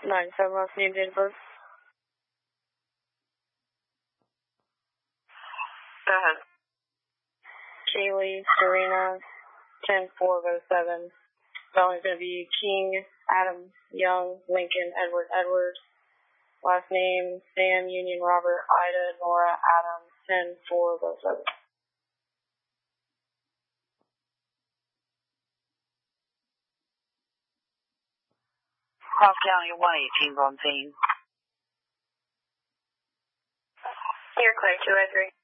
97 last name, date of birth. Go ahead. Kaylee Serena, 10-4-07. Spelling is going to be King, Adam, Young, Lincoln, Edward, Edwards. Last name, Sam, Union, Robert, Ida, Nora, Adam, 10-4-07. Cross County 118 on scene. Here, Clay, 203.